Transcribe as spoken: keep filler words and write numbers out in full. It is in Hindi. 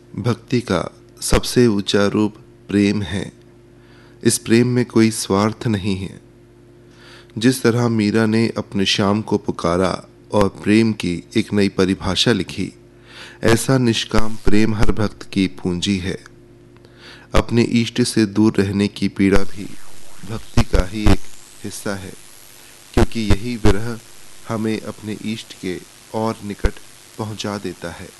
भक्ति का सबसे ऊंचा रूप प्रेम है। इस प्रेम में कोई स्वार्थ नहीं है। जिस तरह मीरा ने अपने श्याम को पुकारा और प्रेम की एक नई परिभाषा लिखी, ऐसा निष्काम प्रेम हर भक्त की पूंजी है। अपने इष्ट से दूर रहने की पीड़ा भी भक्ति का ही एक हिस्सा है, क्योंकि यही विरह हमें अपने इष्ट के और निकट पहुंचा देता है।